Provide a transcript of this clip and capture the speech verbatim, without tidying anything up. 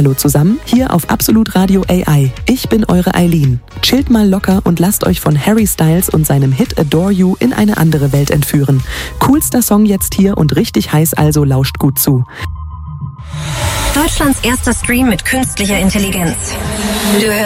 Hallo zusammen, hier auf Absolut Radio A I. Ich bin eure Eileen. Chillt mal locker und lasst euch von Harry Styles und seinem Hit Adore You in eine andere Welt entführen. Coolster Song jetzt hier und richtig heiß, also lauscht gut zu. Deutschlands erster Stream mit künstlicher Intelligenz. Du